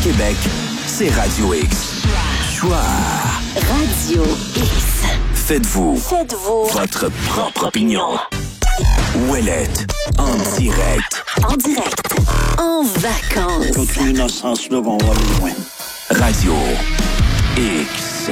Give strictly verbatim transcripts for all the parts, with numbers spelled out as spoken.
Québec, c'est Radio X. Choix. Radio X. Faites-vous. Faites-vous. Votre propre opinion. Ouellette. En direct. En direct. En vacances. Continue dans ce sens-là, on va aller loin. Radio X.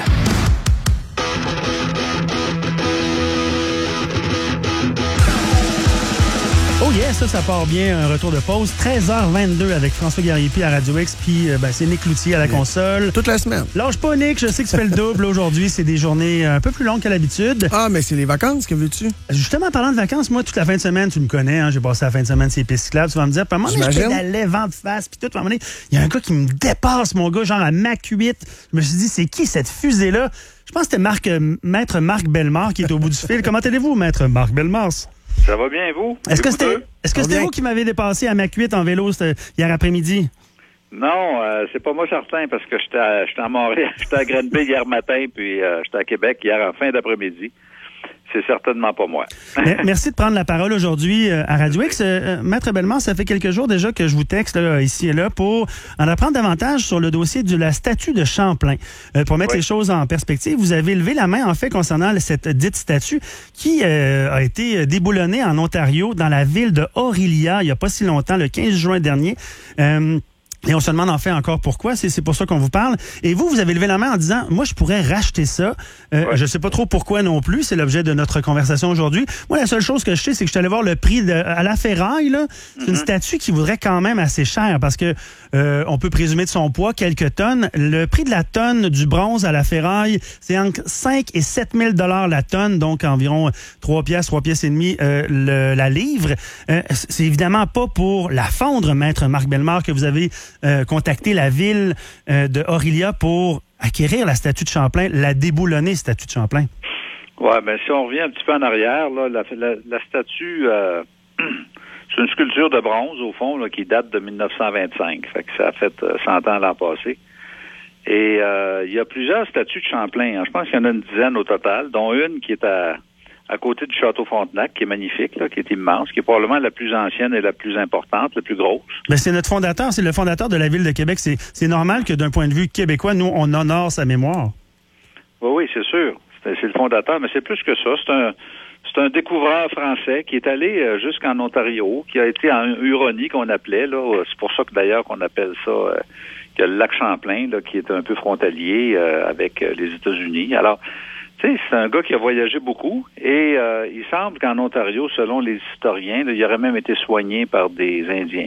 Oh yes, ça, ça part bien, un retour de pause. treize heures vingt-deux avec François Gariépi à Radio X, puis euh, ben, c'est Nick Loutier à la console. Toute la semaine. Lâche pas, Nick, je sais que tu fais le double aujourd'hui. C'est des journées un peu plus longues qu'à l'habitude. Ah, mais c'est les vacances, que veux-tu? Justement, en parlant de vacances, moi, toute la fin de semaine, tu me connais, hein, j'ai passé la fin de semaine sur les pistes cyclables. Tu vas me dire, puis à un moment donné, je pédalais vent de face, puis tout. À un moment donné, il y a un gars qui me dépasse, mon gars, genre à Mach huit. Je me suis dit, c'est qui cette fusée-là? Je pense que c'était Marc, euh, Maître Marc Bellemare qui est au bout du fil. Comment allez-vous, Maître Marc Bellemare? Ça va bien, vous? Est-ce que c'était, est-ce que c'était vous qui m'avez dépassé à Mach huit en vélo hier après-midi? Non, euh, c'est pas moi certain, parce que j'étais à, j'étais à Montréal, j'étais à Grenby hier matin, puis euh, j'étais à Québec hier en fin d'après-midi. C'est certainement pas moi. Merci de prendre la parole aujourd'hui euh, à Radio X. Euh, Maître Bellemare, ça fait quelques jours déjà que je vous texte là, ici et là pour en apprendre davantage sur le dossier de la statue de Champlain. Euh, pour mettre oui. les choses en perspective, vous avez levé la main en fait concernant cette dite statue qui euh, a été déboulonnée en Ontario dans la ville de Orillia il n'y a pas si longtemps, le quinze juin dernier. Euh, Et on se demande en fait encore pourquoi, c'est, c'est pour ça qu'on vous parle. Et vous, vous avez levé la main en disant, moi, je pourrais racheter ça. Euh, ouais. Je sais pas trop pourquoi non plus, c'est l'objet de notre conversation aujourd'hui. Moi, la seule chose que je sais, c'est que je suis allé voir le prix de, à la ferraille, là. C'est mm-hmm. une statue qui vaudrait quand même assez cher parce que euh, on peut présumer de son poids quelques tonnes. Le prix de la tonne du bronze à la ferraille, c'est entre cinq et sept mille dollars la tonne, donc environ trois piastres, trois pièces et demie euh, le, la livre. Euh, c'est évidemment pas pour la fondre, Maître Marc Bellemare, que vous avez Euh, contacter la ville euh, de Orillia pour acquérir la statue de Champlain, la déboulonnée statue de Champlain. Ouais, ben si on revient un petit peu en arrière, là, la, la, la statue, euh, c'est une sculpture de bronze, au fond, là, qui date de dix-neuf cent vingt-cinq. Fait que ça a fait euh, cent ans l'an passé. Et euh, il y a plusieurs statues de Champlain. Hein. Je pense qu'il y en a une dizaine au total, dont une qui est à... à côté du Château Frontenac, qui est magnifique, là, qui est immense, qui est probablement la plus ancienne et la plus importante, la plus grosse. Ben, c'est notre fondateur, c'est le fondateur de la ville de Québec. C'est, c'est normal que d'un point de vue québécois, nous, on honore sa mémoire. Oui, oui, c'est sûr. C'est, c'est le fondateur, mais c'est plus que ça. C'est un, c'est un découvreur français qui est allé jusqu'en Ontario, qui a été en Huronie, qu'on appelait, là. C'est pour ça que d'ailleurs qu'on appelle ça, euh, qu'il y a le lac Champlain, là, qui est un peu frontalier euh, avec euh, les États-Unis. Alors, c'est un gars qui a voyagé beaucoup et euh, il semble qu'en Ontario, selon les historiens, là, il aurait même été soigné par des Indiens.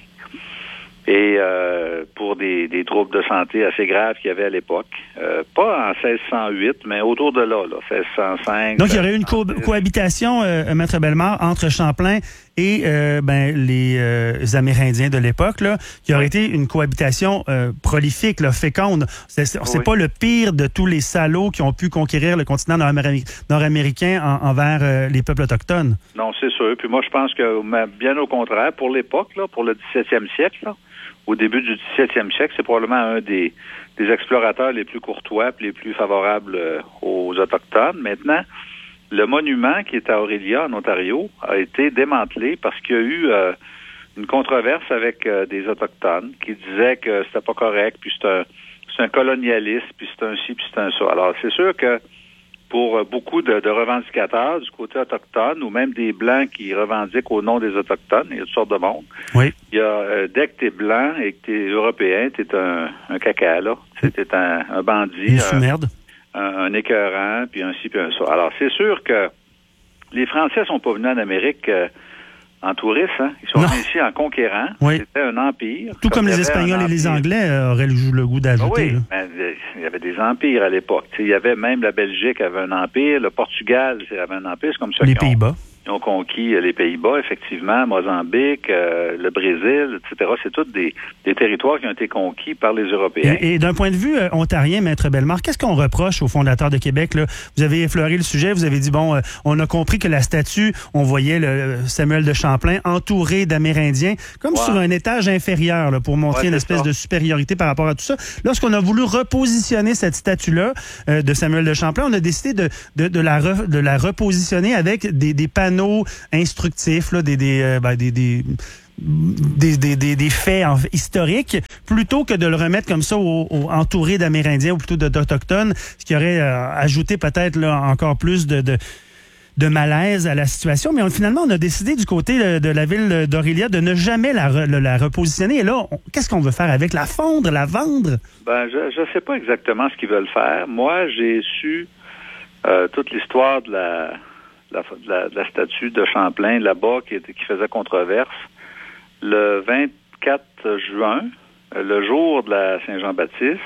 Et euh, pour des, des troubles de santé assez graves qu'il y avait à l'époque. Euh, pas en seize cent huit, mais autour de là, là seize cent cinq. Donc, il y aurait eu une co- cohabitation, euh, Maître Bellemare, entre Champlain et euh, ben, les euh, Amérindiens de l'époque, là, qui aurait été une cohabitation euh, prolifique, là, féconde. C'est, c'est, c'est oui. pas le pire de tous les salauds qui ont pu conquérir le continent nord-améri- nord-américain en, envers euh, les peuples autochtones. Non, c'est sûr. Puis moi, je pense que bien au contraire, pour l'époque, là, pour le dix-septième siècle, là, au début du dix-septième siècle, c'est probablement un des, des explorateurs les plus courtois et les plus favorables euh, aux Autochtones. Maintenant, le monument qui est à Orillia, en Ontario, a été démantelé parce qu'il y a eu euh, une controverse avec euh, des Autochtones qui disaient que c'était pas correct, puis c'est un, c'est un colonialiste, puis c'est un ci, puis c'est un ça. Alors, c'est sûr que pour beaucoup de, de revendicateurs du côté autochtone, ou même des Blancs qui revendiquent au nom des Autochtones, il y a toutes sortes de monde. Oui. Il y a, euh, dès que t'es blanc et que t'es européen, t'es un, un caca, là. T'es un, un bandit. Une sous-merde. Un, un, un écœurant, puis un ci, puis un ça. Alors, c'est sûr que les Français sont pas venus en Amérique euh, en tourisme, hein. Ils sont non. venus ici en conquérant. Oui. C'était un empire. Tout comme, comme les Espagnols et les Anglais euh, auraient le, le goût d'ajouter. Oui, mais, il y avait des empires à l'époque. T'sais, il y avait même la Belgique avait un empire, le Portugal avait un empire, c'est comme ça. Les Pays-Bas. Ils ont conquis les Pays-Bas, effectivement, Mozambique, euh, le Brésil, et cetera. C'est tous des, des territoires qui ont été conquis par les Européens. Et, et d'un point de vue euh, ontarien, Maître Bellemare, qu'est-ce qu'on reproche au fondateur de Québec, là? Vous avez effleuré le sujet, vous avez dit, bon, euh, on a compris que la statue, on voyait le Samuel de Champlain entouré d'Amérindiens, comme ouais. sur un étage inférieur, là, pour montrer ouais, une espèce ça. de supériorité par rapport à tout ça. Lorsqu'on a voulu repositionner cette statue-là euh, de Samuel de Champlain, on a décidé de, de, de, la, re, de la repositionner avec des, des panneaux instructifs, là, des, des, euh, ben, des, des, des, des, des, des faits en, historiques, plutôt que de le remettre comme ça au, au, entouré d'Amérindiens ou plutôt d'Autochtones, ce qui aurait euh, ajouté peut-être là, encore plus de, de, de malaise à la situation. Mais on, finalement, on a décidé du côté de, de la ville d'Orillia de ne jamais la, la, la repositionner. Et là, on, qu'est-ce qu'on veut faire avec? La fondre, la vendre? Ben, je ne sais pas exactement ce qu'ils veulent faire. Moi, j'ai su euh, toute l'histoire de la, de, la, de, la, de la statue de Champlain là-bas qui, qui faisait controverse. Le vingt-quatre juin, le jour de la Saint-Jean-Baptiste,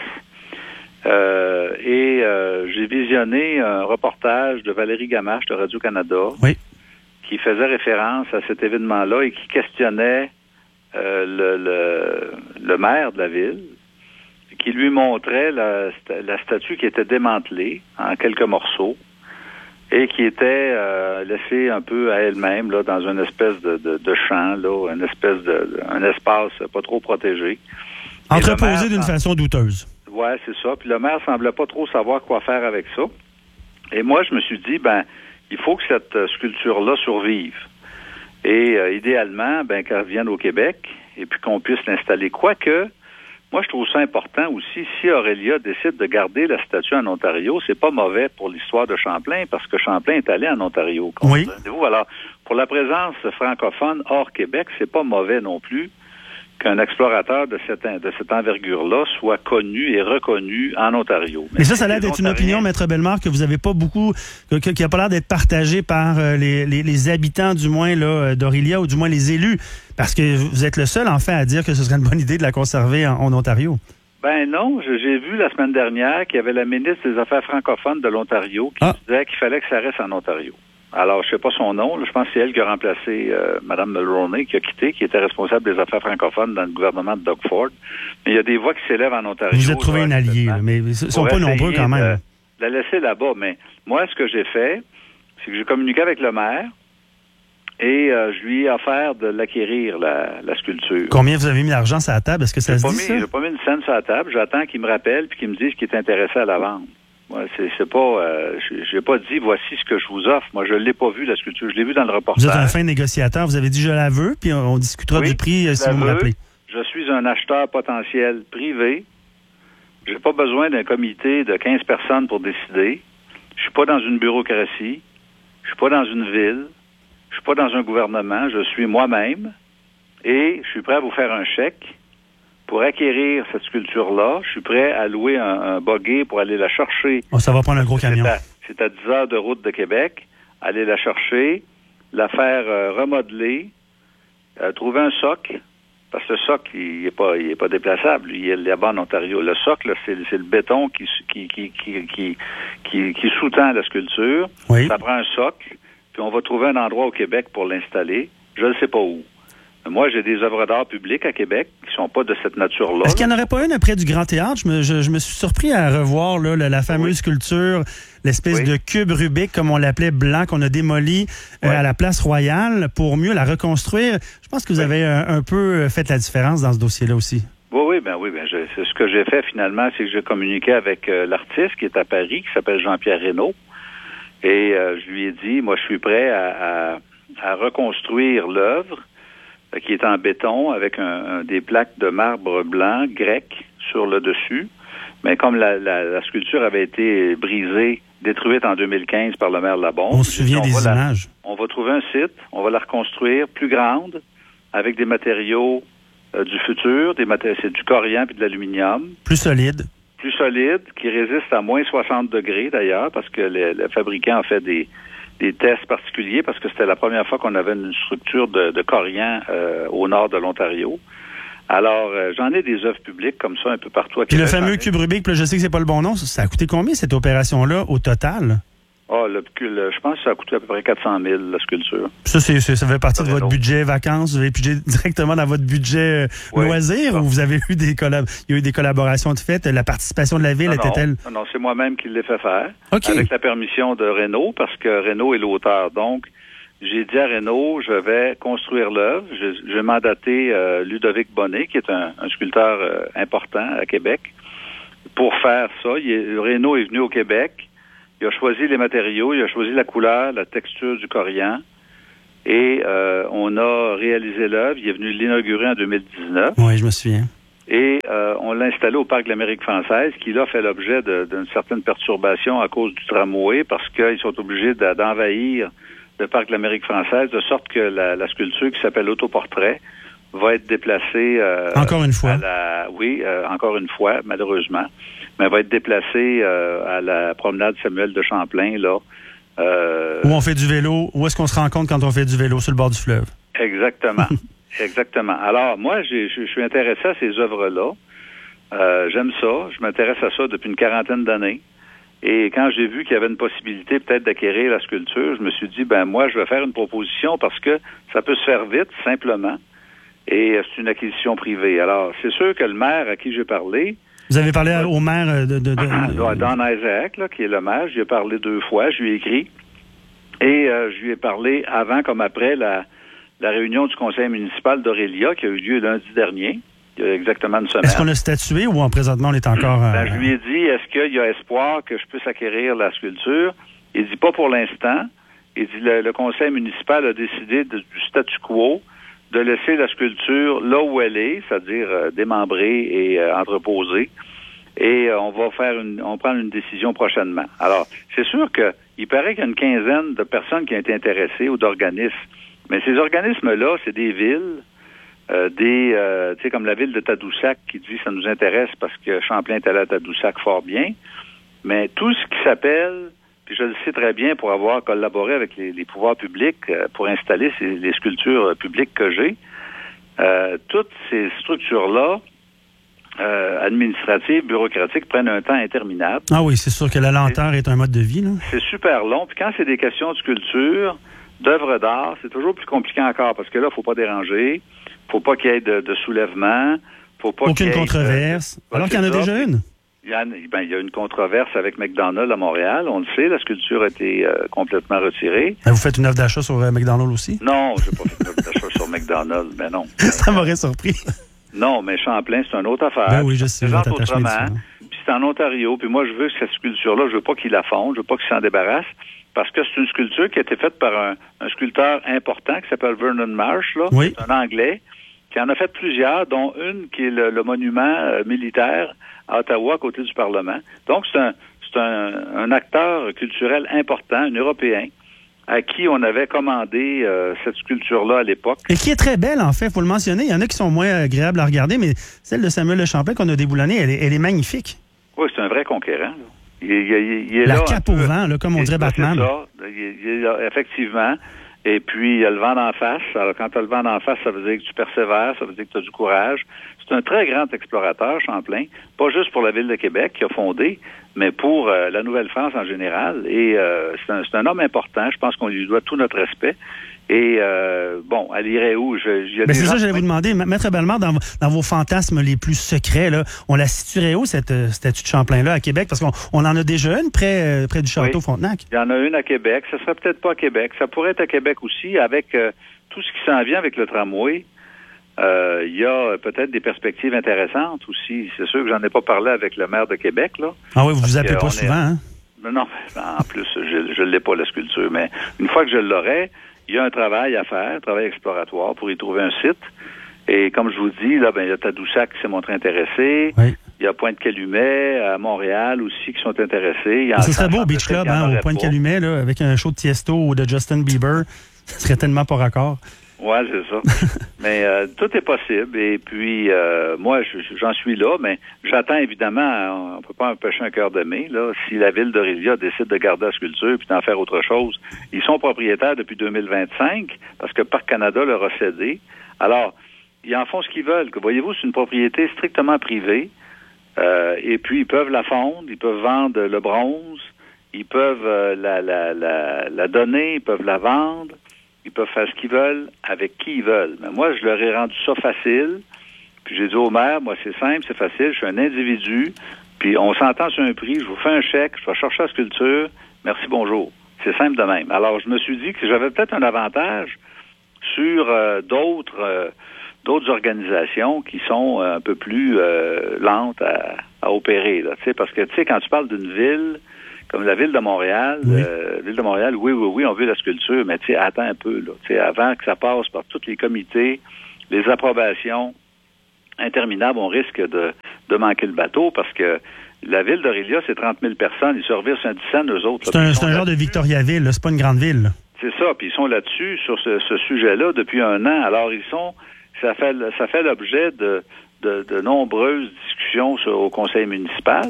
euh, et euh, j'ai visionné un reportage de Valérie Gamache de Radio-Canada oui. qui faisait référence à cet événement-là et qui questionnait euh, le, le, le maire de la ville, qui lui montrait la, la statue qui était démantelée en quelques morceaux et qui était euh, laissée un peu à elle-même là dans une espèce de, de, de champ, là, une espèce de un espace pas trop protégé. Entreposé d'une façon douteuse. Ouais, c'est ça. Puis le maire semblait pas trop savoir quoi faire avec ça. Et moi, je me suis dit, ben, il faut que cette euh, sculpture-là survive. Et euh, idéalement, ben, qu'elle revienne au Québec et puis qu'on puisse l'installer. Quoique, moi, je trouve ça important aussi. Si Orillia décide de garder la statue en Ontario, c'est pas mauvais pour l'histoire de Champlain, parce que Champlain est allé en Ontario. Oui. Alors, pour la présence francophone hors Québec, c'est pas mauvais non plus qu'un explorateur de cette, de cette envergure-là soit connu et reconnu en Ontario. Mais, Mais ça, ça a l'air d'être une opinion, Maître Bellemare, que vous n'avez pas beaucoup, que, que, qui n'a pas l'air d'être partagée par euh, les, les, les habitants, du moins, là, d'Orillia, ou du moins les élus, parce que vous êtes le seul, en fait, à dire que ce serait une bonne idée de la conserver en, en Ontario. Ben non, j'ai vu la semaine dernière qu'il y avait la ministre des Affaires francophones de l'Ontario qui ah. disait qu'il fallait que ça reste en Ontario. Alors, je sais pas son nom. Là, je pense que c'est elle qui a remplacé euh, Mme Mulroney, qui a quitté, qui était responsable des affaires francophones dans le gouvernement de Doug Ford. Mais il y a des voix qui s'élèvent en Ontario. Vous êtes trouvé un allié, là, mais ils sont pas nombreux quand même. De la laisser là-bas. Mais moi, ce que j'ai fait, c'est que j'ai communiqué avec le maire et euh, je lui ai offert de l'acquérir, la, la sculpture. Combien vous avez mis d'argent sur la table? Est-ce que ça se dit, ça? J'ai pas mis une scène sur la table. J'attends qu'il me rappelle puis qu'il me dise qu'il est intéressé à la vendre. Ouais, c'est, c'est pas, euh, j'ai pas dit voici ce que je vous offre. Moi, je l'ai pas vu la sculpture. Je l'ai vu dans le reportage. Vous êtes un fin négociateur. Vous avez dit je la veux, puis on, on discutera oui, du prix euh, si vous me rappelez. Je suis un acheteur potentiel privé. J'ai pas besoin d'un comité de quinze personnes pour décider. Je suis pas dans une bureaucratie. Je suis pas dans une ville. Je suis pas dans un gouvernement. Je suis moi-même. Et je suis prêt à vous faire un chèque pour acquérir cette sculpture-là. Je suis prêt à louer un, un buggy pour aller la chercher. Oh, ça va prendre un gros camion. C'est à, c'est à dix heures de route de Québec. Aller la chercher, la faire euh, remodeler, euh, trouver un socle, parce que le socle, il n'est pas, il est pas déplaçable. Il est là-bas en Ontario. Le socle, là, c'est, c'est le béton qui, qui, qui, qui, qui, qui, qui sous-tend la sculpture. Oui. Ça prend un socle, puis on va trouver un endroit au Québec pour l'installer. Je ne sais pas où. Moi, j'ai des œuvres d'art publiques à Québec qui sont pas de cette nature-là. Est-ce qu'il n'y en aurait pas une près du Grand Théâtre? Je me, je, je me suis surpris à revoir là, la, la fameuse oui. sculpture, l'espèce oui. de cube Rubik, comme on l'appelait, blanc, qu'on a démoli oui. euh, à la Place Royale pour mieux la reconstruire. Je pense que vous oui. avez un, un peu fait la différence dans ce dossier-là aussi. Oui, oui, ben oui, ben je, c'est ce que j'ai fait finalement, c'est que j'ai communiqué avec euh, l'artiste qui est à Paris, qui s'appelle Jean-Pierre Reynaud, et euh, je lui ai dit, moi, je suis prêt à, à, à reconstruire l'œuvre qui est en béton avec un, un, des plaques de marbre blanc grec sur le dessus. Mais comme la, la, la sculpture avait été brisée, détruite en deux mille quinze par le maire Labonte. On se souvient des la, images. On va trouver un site, on va la reconstruire plus grande, avec des matériaux euh, du futur, des maté- c'est du corian puis de l'aluminium. Plus solide. Plus solide, qui résiste à moins soixante degrés d'ailleurs, parce que le, le fabricant a fait des des tests particuliers parce que c'était la première fois qu'on avait une structure de, de corian euh, au nord de l'Ontario. Alors, euh, j'en ai des œuvres publiques comme ça un peu partout à Québec. Puis le fameux cube Rubik, puis là, je sais que c'est pas le bon nom, ça a coûté combien cette opération-là au total? Ah, le, le, je pense que ça a coûté à peu près quatre cent mille, la sculpture. Ça, c'est, c'est, ça fait partie de votre budget vacances? Vous avez budget directement dans votre budget oui, loisirs? Ou vous avez eu des collab... Il y a eu des collaborations de fait? La participation de la ville non, était-elle? Non, non, c'est moi-même qui l'ai fait faire. Okay. Avec la permission de Reynaud, parce que Reynaud est l'auteur. Donc, j'ai dit à Reynaud, je vais construire l'œuvre. Je, j'ai mandaté euh, Ludovic Bonnet, qui est un, un sculpteur euh, important à Québec, pour faire ça. Il est, Reynaud est venu au Québec. Il a choisi les matériaux, il a choisi la couleur, la texture du corian. Et euh, on a réalisé l'œuvre. Il est venu l'inaugurer en deux mille dix-neuf. Oui, je me souviens. Et euh, on l'a installé au Parc de l'Amérique française, qui là fait l'objet de, d'une certaine perturbation à cause du tramway, parce qu'ils sont obligés de, d'envahir le Parc de l'Amérique française, de sorte que la, la sculpture qui s'appelle Autoportrait va être déplacée... Euh, encore une fois. À la, oui, euh, encore une fois, malheureusement. Mais elle va être déplacée euh, à la promenade Samuel de Champlain, là. Euh, où on fait du vélo. Où est-ce qu'on se rencontre quand on fait du vélo sur le bord du fleuve? Exactement. Exactement. Alors, moi, j'ai, je suis intéressé à ces œuvres-là. Euh, j'aime ça. Je m'intéresse à ça depuis une quarantaine d'années. Et quand j'ai vu qu'il y avait une possibilité peut-être d'acquérir la sculpture, je me suis dit, ben moi, je vais faire une proposition parce que ça peut se faire vite, simplement. Et c'est une acquisition privée. Alors, c'est sûr que le maire à qui j'ai parlé... Vous avez parlé euh, au maire de... de, de... Ah, Don Isaac, là, qui est le maire. Je lui ai parlé deux fois. Je lui ai écrit. Et euh, je lui ai parlé avant comme après la... la réunion du conseil municipal d'Aurélia qui a eu lieu lundi dernier, il y a exactement une semaine. Est-ce qu'on a statué ou en présentement on est encore... Euh... Ben, je lui ai dit, est-ce qu'il y a espoir que je puisse acquérir la sculpture? Il dit pas pour l'instant. Il dit, le, le conseil municipal a décidé de, du statu quo de laisser la sculpture là où elle est, c'est-à-dire euh, démembrée et euh, entreposée. Et euh, on va faire une, on prend une décision prochainement. Alors, c'est sûr que il paraît qu'il y a une quinzaine de personnes qui ont été intéressées ou d'organismes. Mais ces organismes-là, c'est des villes, euh, des, euh, tu sais, comme la ville de Tadoussac qui dit ça nous intéresse parce que Champlain est allé à Tadoussac fort bien. Mais tout ce qui s'appelle, puis je le sais très bien pour avoir collaboré avec les, les pouvoirs publics euh, pour installer ces, les sculptures publiques que j'ai, euh, toutes ces structures-là, euh, administratives, bureaucratiques, prennent un temps interminable. Ah oui, c'est sûr que la lenteur est un mode de vie, là. C'est super long. Puis quand c'est des questions de sculpture, d'œuvres d'art, c'est toujours plus compliqué encore parce que là, il ne faut pas déranger, faut pas qu'il y ait de, de soulèvement, faut pas aucune qu'il y ait controverse. De... Alors qu'il y en a déjà une. Il y a, ben, il y a une controverse avec McDonald's à Montréal, on le sait, la sculpture a été euh, complètement retirée. Vous faites une offre d'achat sur euh, McDonald's aussi? Non, je n'ai pas fait une offre d'achat sur McDonald's, mais non. Ça m'aurait surpris. Non, mais Champlain, c'est une autre affaire. Ben oui, je sais, je vais t'attacher dessus. Puis c'est en Ontario, puis moi, je veux que cette sculpture-là, je veux pas qu'il la fonde, je veux pas qu'il s'en débarrasse. Parce que c'est une sculpture qui a été faite par un, un sculpteur important qui s'appelle Vernon Marsh, là. Oui. C'est un Anglais, qui en a fait plusieurs, dont une qui est le, le monument euh, militaire à Ottawa, à côté du Parlement. Donc, c'est un, c'est un, un acteur culturel important, un Européen, à qui on avait commandé euh, cette sculpture-là à l'époque. Et qui est très belle, en fait, il faut le mentionner. Il y en a qui sont moins agréables à regarder, mais celle de Samuel Le Champlain qu'on a déboulonnée, elle est, elle est magnifique. Oui, c'est un vrai conquérant, là. Il, il, il, il est La là, cape au vent, là, comme on dirait Batman. C'est ça. Il, il est là, effectivement. Et puis, il y a le vent d'en face. Alors, quand tu as le vent d'en face, ça veut dire que tu persévères, ça veut dire que tu as du courage. C'est un très grand explorateur, Champlain, pas juste pour la ville de Québec qu'il a fondé, mais pour euh, la Nouvelle-France en général. Et euh, c'est, un, c'est un homme important. Je pense qu'on lui doit tout notre respect. Et, euh, bon, elle irait où? Je, je, ben c'est ça que j'allais vous demander. Maître Bellemare, dans, dans vos fantasmes les plus secrets, là, on la situerait où, cette euh, statue de Champlain-là, à Québec? Parce qu'on on en a déjà une près, euh, près du château oui. Frontenac. Il y en a une à Québec. Ça serait peut-être pas à Québec. Ça pourrait être à Québec aussi, avec euh, tout ce qui s'en vient avec le tramway. Euh, il y a peut-être des perspectives intéressantes aussi. C'est sûr que j'en ai pas parlé avec le maire de Québec, là. Ah oui, vous vous appelez pas est... souvent, hein? Non, en plus, je ne l'ai pas, la sculpture. Mais une fois que je l'aurai, il y a un travail à faire, un travail exploratoire pour y trouver un site. Et comme je vous dis, là, ben, il y a Tadoussac qui s'est montré intéressé. Oui. Il y a Pointe-Calumet, à Montréal aussi, qui sont intéressés. Il y a Ce serait beau au Beach Club, hein, au Pointe-Calumet, là, avec un show de Tiesto ou de Justin Bieber. Ce serait tellement pas raccord. Oui, c'est ça. Mais euh, tout est possible. Et puis, euh, moi, je, j'en suis là, mais j'attends évidemment, on ne peut pas empêcher un cœur d'aimer, là, si la ville d'Aurélia décide de garder la sculpture puis d'en faire autre chose. Ils sont propriétaires depuis deux mille vingt-cinq, parce que Parc Canada leur a cédé. Alors, ils en font ce qu'ils veulent. Voyez-vous, c'est une propriété strictement privée. Euh, et puis, ils peuvent la fondre, ils peuvent vendre le bronze, ils peuvent euh, la, la, la, la donner, ils peuvent la vendre. Ils peuvent faire ce qu'ils veulent, avec qui ils veulent. Mais moi, je leur ai rendu ça facile. Puis j'ai dit au maire, moi, c'est simple, c'est facile. Je suis un individu. Puis on s'entend sur un prix. Je vous fais un chèque. Je vais chercher la sculpture. Merci, bonjour. C'est simple de même. Alors, je me suis dit que j'avais peut-être un avantage sur euh, d'autres euh, d'autres organisations qui sont un peu plus euh, lentes à, à opérer. Là, parce que, tu sais, quand tu parles d'une ville comme la Ville de Montréal, oui. euh, Ville de Montréal, oui, oui, oui, on veut la sculpture, mais tu sais, attends un peu, là. Tu sais, avant que ça passe par tous les comités, les approbations interminables, on risque de, de manquer le bateau parce que la Ville d'Aurelia, c'est trente mille personnes, ils survivent Saint-Dicenne, eux autres. C'est un, c'est un genre de Victoriaville, là. C'est pas une grande ville, là. C'est ça, puis ils sont là-dessus, sur ce, ce sujet-là, depuis un an. Alors, ils sont, ça fait, ça fait l'objet de, de, de nombreuses discussions sur, au conseil municipal,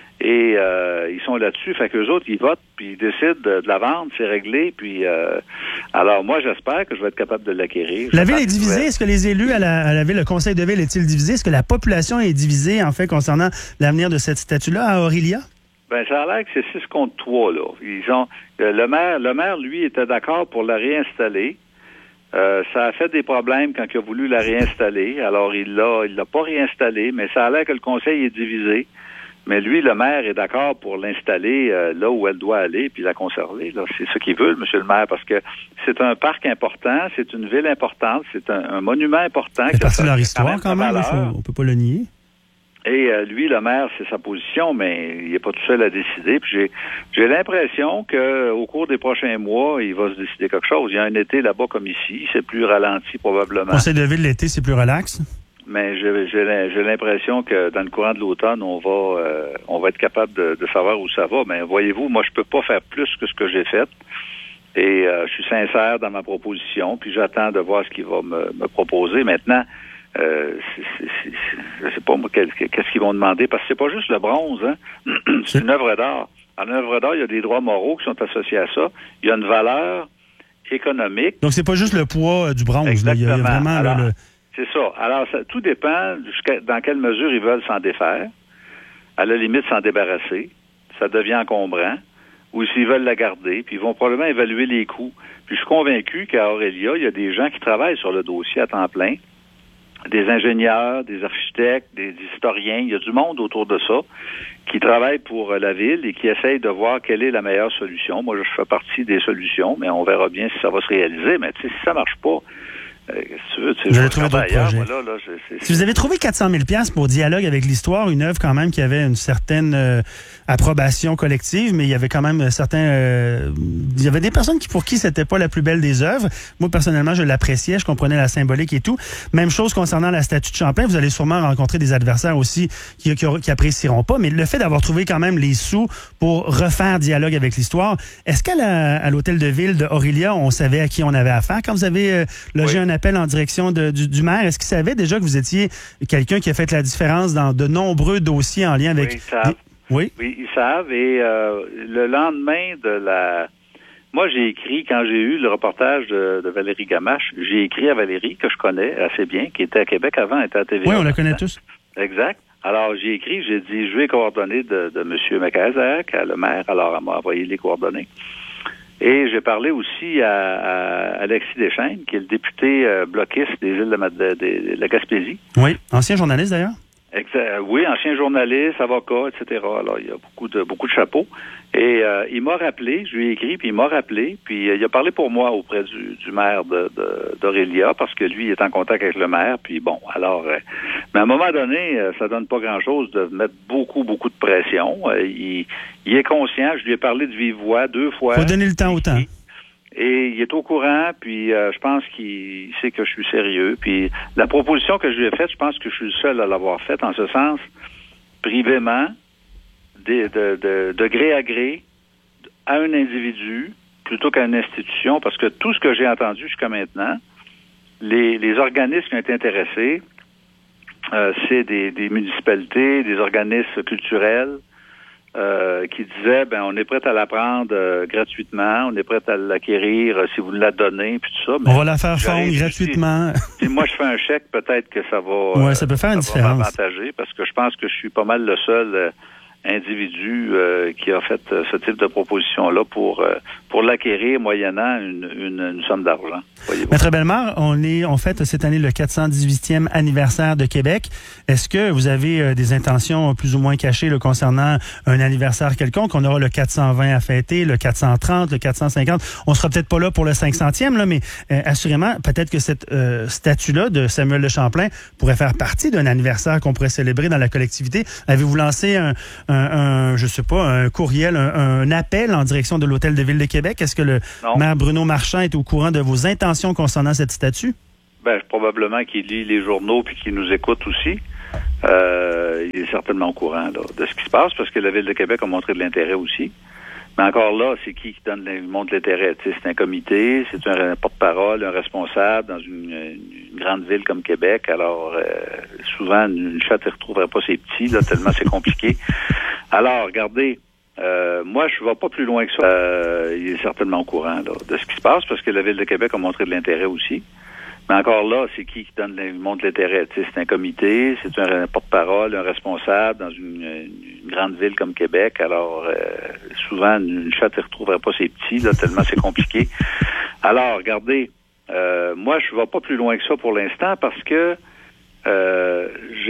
et euh, ils sont là-dessus, fait qu'eux autres, ils votent, puis ils décident de, de la vendre, c'est réglé, puis euh, alors moi, j'espère que je vais être capable de l'acquérir. La ville est divisée, est-ce que les élus à la, à la ville, le conseil de ville est-il divisé? Est-ce que la population est divisée, en fait, concernant l'avenir de cette statue-là à Aurelia? Ben, ça a l'air que c'est six contre trois, là. Ils ont, le maire, le maire, lui, était d'accord pour la réinstaller. Euh, ça a fait des problèmes quand il a voulu la réinstaller. Alors, il l'a, il l'a pas réinstallée, mais ça a l'air que le conseil est divisé. Mais lui, le maire, est d'accord pour l'installer euh, là où elle doit aller, puis la conserver. Là. C'est ce qu'il veut, monsieur le maire, parce que c'est un parc important, c'est une ville importante, c'est un, un monument important. C'est partie de leur quand histoire, même, quand même, il faut, on peut pas le nier. Et euh, lui, le maire, c'est sa position, mais il n'est pas tout seul à décider. Puis j'ai, j'ai l'impression que au cours des prochains mois, il va se décider quelque chose. Il y a un été là-bas comme ici, c'est plus ralenti probablement. Conseil de ville l'été, c'est plus relax. Mais j'ai, j'ai, j'ai l'impression que dans le courant de l'automne, on va, euh, on va être capable de, de savoir où ça va. Mais voyez-vous, moi, je peux pas faire plus que ce que j'ai fait. Et euh, je suis sincère dans ma proposition. Puis j'attends de voir ce qu'il va me, me proposer maintenant. Euh, c'est, c'est, c'est, je sais pas moi quel, qu'est-ce qu'ils vont demander, parce que c'est pas juste le bronze, hein. C'est une œuvre d'art. En œuvre d'art, il y a des droits moraux qui sont associés à ça. Il y a une valeur économique. Donc c'est pas juste le poids euh, du bronze. Exactement. Là. Il y a, il y a vraiment Alors, là, le... C'est ça. Alors ça, tout dépend jusqu'à dans quelle mesure ils veulent s'en défaire. À la limite, s'en débarrasser. Ça devient encombrant. Ou s'ils veulent la garder, puis ils vont probablement évaluer les coûts. Puis je suis convaincu qu'à Aurelia, il y a des gens qui travaillent sur le dossier à temps plein. Des ingénieurs, des architectes, des historiens, il y a du monde autour de ça qui travaille pour la ville et qui essaye de voir quelle est la meilleure solution. Moi, je fais partie des solutions, mais on verra bien si ça va se réaliser. Mais tu sais, si ça marche pas, euh, qu'est-ce que tu veux? Tu sais, vous avez trouvé d'autres projets. Moi, là, là, c'est, c'est, si vous avez trouvé quatre cent mille dollars pour Dialogue avec l'histoire, une œuvre quand même qui avait une certaine euh, approbation collective, mais il y avait quand même certains... Euh, il y avait des personnes qui pour qui c'était pas la plus belle des œuvres. Moi, personnellement, je l'appréciais, je comprenais la symbolique et tout. Même chose concernant la statue de Champlain. Vous allez sûrement rencontrer des adversaires aussi qui, qui, qui apprécieront pas, mais le fait d'avoir trouvé quand même les sous pour refaire Dialogue avec l'histoire, est-ce qu'à la, à l'hôtel de ville de Aurelia, on savait à qui on avait affaire? Quand vous avez euh, logé oui. un appel en direction de, du, du maire, est-ce qu'il savait déjà que vous étiez quelqu'un qui a fait la différence dans de nombreux dossiers en lien avec... Oui, ils savent. Oui, oui, ils savent. Et euh, le lendemain de la... Moi, j'ai écrit, quand j'ai eu le reportage de, de Valérie Gamache, j'ai écrit à Valérie, que je connais assez bien, qui était à Québec avant, elle était à T V A. Oui, on la connaît tous. Exact. Alors, j'ai écrit, j'ai dit, je vais les coordonnées de, de M. Macazak, le maire. Alors, elle m'a envoyé les coordonnées. Et j'ai parlé aussi à, à Alexis Deschênes, qui est le député euh, bloquiste des îles de, de, de, de la Gaspésie. Oui, ancien journaliste d'ailleurs. Exact. Oui, ancien journaliste, avocat, et cetera. Alors, il y a beaucoup de beaucoup de chapeaux. Et euh, il m'a rappelé, je lui ai écrit, puis il m'a rappelé, puis euh, il a parlé pour moi auprès du, du maire de, de, d'Aurelia, parce que lui, il est en contact avec le maire, puis bon, alors... Euh, mais à un moment donné, euh, ça donne pas grand-chose de mettre beaucoup, beaucoup de pression. Euh, il, il est conscient, je lui ai parlé de vive voix deux fois. Faut donner le temps au temps. Et il est au courant, puis euh, je pense qu'il sait que je suis sérieux. Puis la proposition que je lui ai faite, je pense que je suis le seul à l'avoir faite, en ce sens, privément, de, de, de, de gré à gré, à un individu, plutôt qu'à une institution, parce que tout ce que j'ai entendu jusqu'à maintenant, les, les organismes qui ont été intéressés, euh, c'est des, des municipalités, des organismes culturels, Euh, qui disait, ben on est prêt à la prendre euh, gratuitement, on est prêt à l'acquérir euh, si vous la donnez, puis tout ça. Mais on va la faire fondre gratuitement. Si, si moi je fais un chèque, peut-être que ça va, ouais, ça peut faire une ça différence. va m'avantager, parce que je pense que je suis pas mal le seul euh, individu euh, qui a fait euh, ce type de proposition-là pour euh, pour l'acquérir moyennant une, une, une somme d'argent. Maître Bellemare, on est on fête cette année le quatre cent dix-huitième anniversaire de Québec. Est-ce que vous avez euh, des intentions plus ou moins cachées là, concernant un anniversaire quelconque? On aura le quatre cent vingt à fêter, le quatre cent trente, le quatre cent cinquante. On sera peut-être pas là pour le cinq centième, là, mais euh, assurément, peut-être que cette euh, statue-là de Samuel de Champlain pourrait faire partie d'un anniversaire qu'on pourrait célébrer dans la collectivité. Avez-vous lancé un un, un je sais pas, un courriel, un, un appel en direction de l'Hôtel de Ville de Québec? Est-ce que le Non. maire Bruno Marchand est au courant de vos intentions concernant cette statue? Ben, probablement qu'il lit les journaux puis qu'il nous écoute aussi. Euh, il est certainement au courant là, de ce qui se passe parce que la Ville de Québec a montré de l'intérêt aussi. Mais encore là, c'est qui qui donne le, montre l'intérêt? Tu sais, c'est un comité, c'est un porte-parole, un responsable dans une, une grande ville comme Québec. Alors, euh, souvent, une chatte ne retrouverait pas ses petits, là, tellement c'est compliqué. Alors, regardez, euh, moi, je ne vais pas plus loin que ça. Euh, il est certainement au courant là, de ce qui se passe parce que la Ville de Québec a montré de l'intérêt aussi. Mais encore là, c'est qui qui donne le, montre l'intérêt? Tu sais, c'est un comité, c'est un porte-parole, un responsable dans une, une grande ville comme Québec. Alors, euh, souvent, une chatte ne retrouverait pas ses petits, là, tellement c'est compliqué. Alors, regardez, euh, moi, je ne vais pas plus loin que ça pour l'instant parce que euh, j'ai